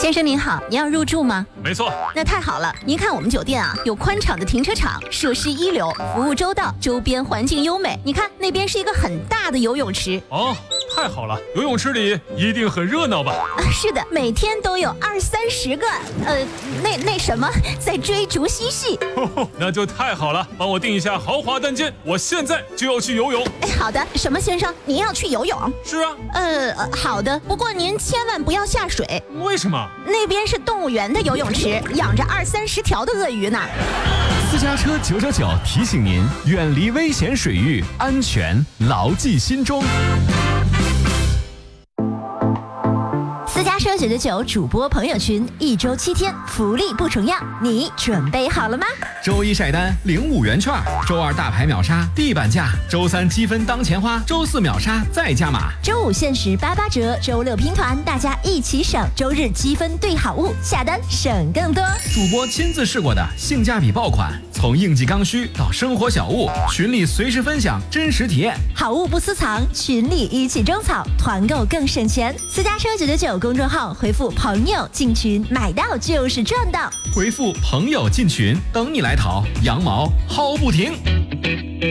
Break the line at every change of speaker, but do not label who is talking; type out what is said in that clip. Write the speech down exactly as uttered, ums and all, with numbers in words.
先生您好，您要入住吗？
没错。
那太好了，您看我们酒店啊，有宽敞的停车场，设施一流，服务周到，周边环境优美。你看那边是一个很大的游泳池。
哦，太好了，游泳池里一定很热闹吧？
啊，是的，每天都有二三十个，呃，那那什么，在追逐嬉戏。
呵呵，那就太好了，帮我订一下豪华单间，我现在就要去游泳。
哎，好的，什么先生，您要去游泳？
是啊。
呃，好的，不过您千万不要下水。
为什么？
那边是动物园的游泳池，养着二三十条的鳄鱼呢。
私家车九九九提醒您，远离危险水域，安全牢记心中。
私家车九九九主播朋友群，一周七天，福利不重样，你准备好了吗？
周一晒单领五元券，周二大牌秒杀地板价，周三积分当钱花，周四秒杀再加码，
周五限时八八折，周六拼团，大家一起省，周日积分兑好物，下单省更多。
主播亲自试过的性价比爆款，从应季刚需到生活小物，群里随时分享真实体验，
好物不私藏，群里一起种草，团购更省钱。私家车九九九公众号回复朋友进群，买到就是赚到。
回复朋友进群，等你来淘，羊毛薅不停。